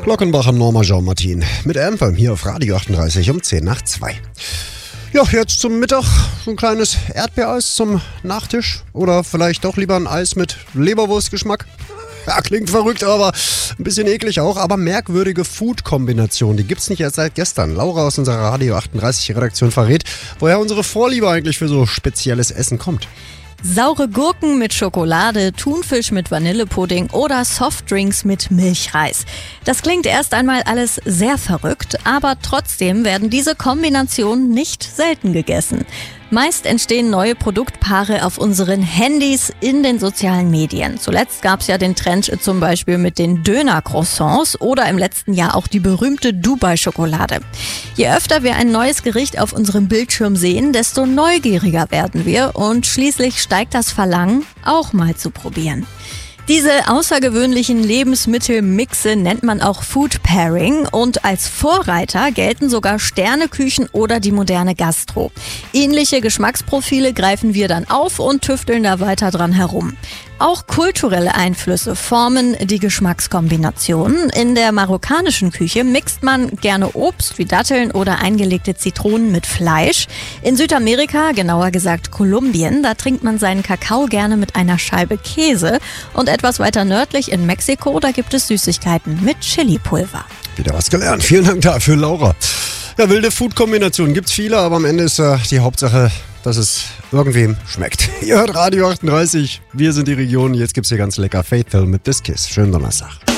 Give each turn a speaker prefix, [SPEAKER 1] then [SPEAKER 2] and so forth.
[SPEAKER 1] Glockenbacher Norma Jean-Martin mit Anthem hier auf Radio 38 um 10 nach 2. Ja, jetzt zum Mittag so ein kleines Erdbeereis zum Nachtisch oder vielleicht doch lieber ein Eis mit Leberwurstgeschmack. Ja, klingt verrückt, aber ein bisschen eklig auch. Aber merkwürdige Food-Kombinationen, die gibt's nicht erst seit gestern. Laura aus unserer Radio 38 Redaktion verrät, woher unsere Vorliebe eigentlich für so spezielles Essen kommt.
[SPEAKER 2] Saure Gurken mit Schokolade, Thunfisch mit Vanillepudding oder Softdrinks mit Milchreis. Das klingt erst einmal alles sehr verrückt, aber trotzdem werden diese Kombinationen nicht selten gegessen. Meist entstehen neue Produktpaare auf unseren Handys in den sozialen Medien. Zuletzt gab es ja den Trend zum Beispiel mit den Döner-Croissants oder im letzten Jahr auch die berühmte Dubai-Schokolade. Je öfter wir ein neues Gericht auf unserem Bildschirm sehen, desto neugieriger werden wir und schließlich steigt das Verlangen, auch mal zu probieren. Diese außergewöhnlichen Lebensmittelmixe nennt man auch Food Pairing und als Vorreiter gelten sogar Sterneküchen oder die moderne Gastro. Ähnliche Geschmacksprofile greifen wir dann auf und tüfteln da weiter dran herum. Auch kulturelle Einflüsse formen die Geschmackskombinationen. In der marokkanischen Küche mixt man gerne Obst wie Datteln oder eingelegte Zitronen mit Fleisch. In Südamerika, genauer gesagt Kolumbien, da trinkt man seinen Kakao gerne mit einer Scheibe Käse. Und etwas weiter nördlich in Mexiko, da gibt es Süßigkeiten mit Chilipulver.
[SPEAKER 1] Wieder was gelernt. Vielen Dank dafür, Laura. Ja, wilde Food-Kombinationen gibt's viele, aber am Ende ist die Hauptsache, dass es irgendwem schmeckt. Ihr hört Radio 38, wir sind die Region, jetzt gibt's hier ganz lecker Faithful mit This Kiss. Schönen Donnerstag.